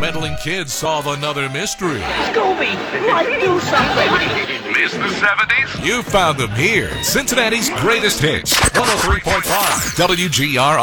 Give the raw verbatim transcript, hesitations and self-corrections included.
meddling kids solve another mystery. Scooby, like, do something. Miss the seventies? You found them here. Cincinnati's greatest hits. one oh three point five W G R